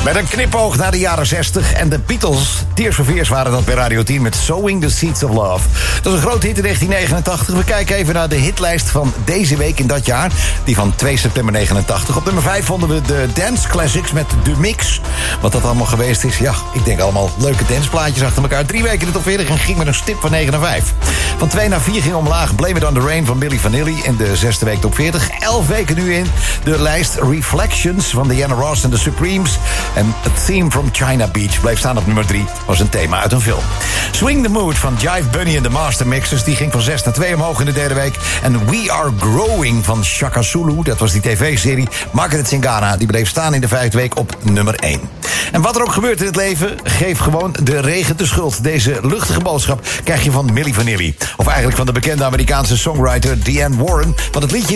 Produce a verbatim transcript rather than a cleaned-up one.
Met een knipoog naar de jaren zestig en de Beatles. Tears for Fears waren dat bij Radio tien met Sowing the Seeds of Love. Dat is een grote hit in negentien negenentachtig. We kijken even naar de hitlijst van deze week in dat jaar. Die van twee september negenentachtig. Op nummer vijf vonden we de Dance Classics met The Mix. Wat dat allemaal geweest is, ja, ik denk allemaal leuke danceplaatjes achter elkaar. Drie weken in de top veertig en ging met een stip van negen naar vijf. Van twee naar vier ging omlaag Blame It on the Rain van Milli Vanilli. In de zesde week top veertig. Elf weken nu in de lijst Reflections van Diana Ross en The Supremes. En A Theme from China Beach bleef staan op nummer drie. Was een thema uit een film. Swing the Mood van Jive Bunny en de Master Mixers. Die ging van zes naar twee omhoog in de derde week. En We Are Growing van Shaka Zulu. Dat was die tv-serie. Margaret Singana. Die bleef staan in de vijfde week op nummer één. En wat er ook gebeurt in het leven, geef gewoon de regen de schuld. Deze luchtige boodschap krijg je van Milli Vanilli. Of eigenlijk van de bekende Amerikaanse songwriter Diane Warren. Want het liedje